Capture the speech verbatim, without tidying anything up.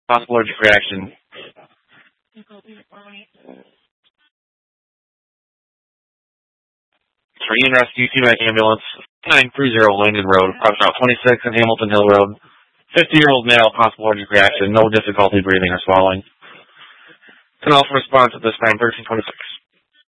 Possible allergic reaction. Marine Rescue, T-Mac Ambulance, nine three zero Langdon Road, approach route twenty-six and Hamilton Hill Road. fifty-year-old male, possible allergic reaction, no difficulty breathing or swallowing. Can also response at this time, thirteen twenty-six.